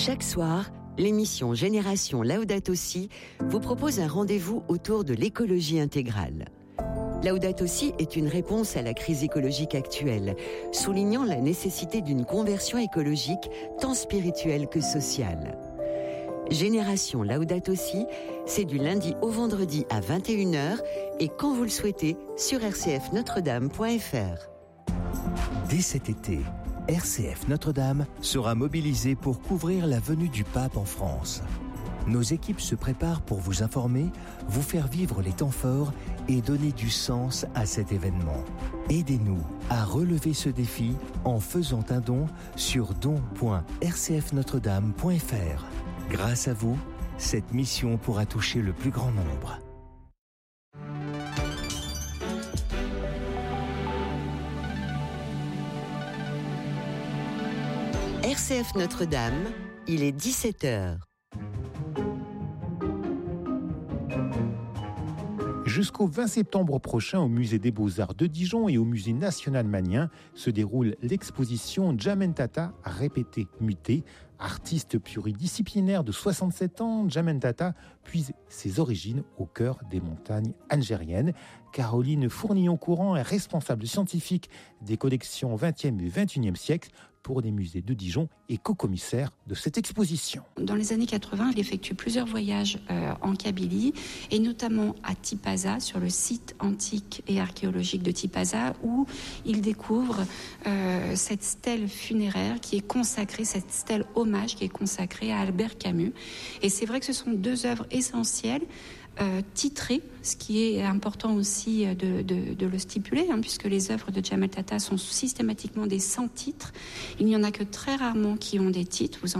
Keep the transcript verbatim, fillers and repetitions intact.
Chaque soir, l'émission Génération Laudato Si vous propose un rendez-vous autour de l'écologie intégrale. Laudato Si est une réponse à la crise écologique actuelle, soulignant la nécessité d'une conversion écologique tant spirituelle que sociale. Génération Laudato Si, c'est du lundi au vendredi à vingt et une heures et quand vous le souhaitez sur r c f notre dame point f r. Dès cet été, R C F Notre-Dame sera mobilisée pour couvrir la venue du pape en France. Nos équipes se préparent pour vous informer, vous faire vivre les temps forts et donner du sens à cet événement. Aidez-nous à relever ce défi en faisant un don sur don point r c f notre dame point f r. Grâce à vous, cette mission pourra toucher le plus grand nombre. R C F Notre-Dame, il est dix-sept heures. Jusqu'au vingt septembre prochain, au Musée des Beaux-Arts de Dijon et au Musée national magnien, se déroule l'exposition Djamentata, répétée, mutée. Artiste pluridisciplinaire de soixante-sept ans, Djamentata puise ses origines au cœur des montagnes algériennes. Caroline Fournillon-Courant est responsable scientifique des collections vingtième et vingt et unième siècle pour les musées de Dijon et co-commissaire de cette exposition. Dans les années quatre-vingts, il effectue plusieurs voyages euh, en Kabylie et notamment à Tipaza, sur le site antique et archéologique de Tipaza, où il découvre euh, cette stèle funéraire qui est consacrée, cette stèle hommage qui est consacrée à Albert Camus. Et c'est vrai que ce sont deux œuvres essentielles, Euh, titré, ce qui est important aussi de, de, de le stipuler, hein, puisque les œuvres de Djamentata sont systématiquement des sans titres. Il n'y en a que très rarement qui ont des titres. Vous en